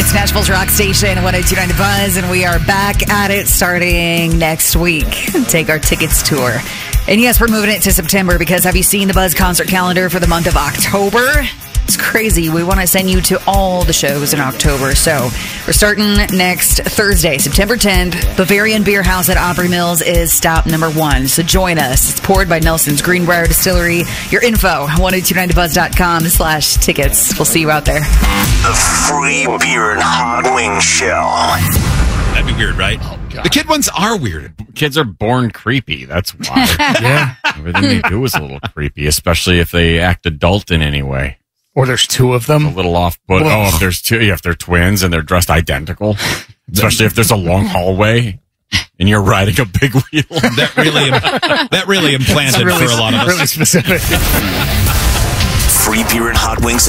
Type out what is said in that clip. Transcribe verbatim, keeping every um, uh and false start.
It's Nashville's Rock Station, one oh two point nine The Buzz, and we are back at it starting next week. Take our tickets tour. And yes, we're moving it to September because have you seen the Buzz concert calendar for the month of October? It's crazy. We want to send you to all the shows in October. So we're starting next Thursday, September tenth. Bavarian Beer House at Opry Mills is stop number one. So join us. It's poured by Nelson's Greenbrier Distillery. Your info, one oh two nine the buzz dot com slash tickets. We'll see you out there. The Free Beer and Hot Wing Show. That'd be weird, right? Oh, God. The kid ones are weird. Kids are born creepy. That's why. Yeah. Everything they do is a little creepy, especially if they act adult in any way. Or there's two of them. A little off, but oh, if there's two, if they're twins and they're dressed identical, especially if there's a long hallway and you're riding a big wheel. That really, that really implanted really, for a lot of us. Really specific. Free Beer and Hot Wings